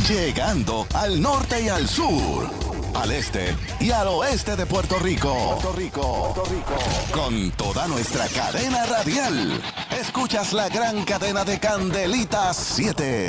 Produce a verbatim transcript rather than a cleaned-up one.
llegando al norte y al sur, al este y al oeste de Puerto Rico. Puerto Rico, Puerto Rico. Con toda nuestra cadena radial. Escuchas la gran cadena de Candelitas siete.